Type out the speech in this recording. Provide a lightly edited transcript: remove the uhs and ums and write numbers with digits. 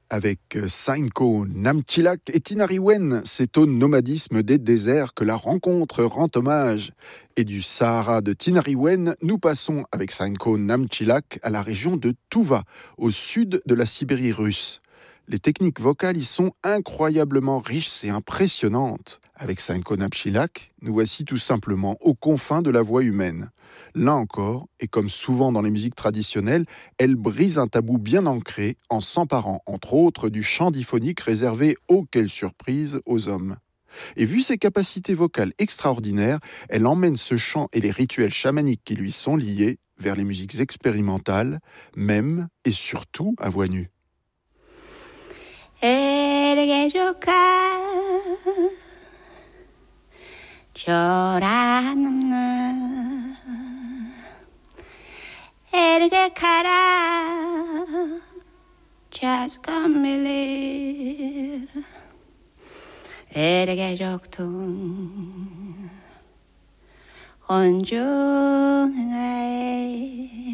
Avec Sainko Namchilak et Tinariwen, c'est au nomadisme des déserts que la rencontre rend hommage. Et du Sahara de Tinariwen, nous passons avec Sainko Namchilak à la région de Tuva, au sud de la Sibérie russe. Les techniques vocales y sont incroyablement riches et impressionnantes. Avec Sainko Namchilak, nous voici tout simplement aux confins de la voix humaine. Là encore, et comme souvent dans les musiques traditionnelles, elle brise un tabou bien ancré en s'emparant, entre autres, du chant diphonique réservé, oh quelle surprise, aux hommes. Et vu ses capacités vocales extraordinaires, elle emmène ce chant et les rituels chamaniques qui lui sont liés vers les musiques expérimentales, même et surtout à voix nue. Erge kara çazgamilir Erge joktun Onjun